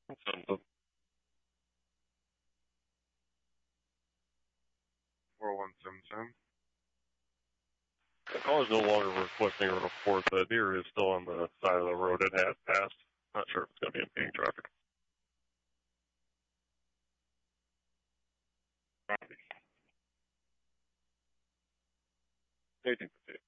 Something. 4177. The call is no longer requesting a report. The deer is still on the side of the road. It has passed. Not sure if it's going to be impeding traffic. 1858.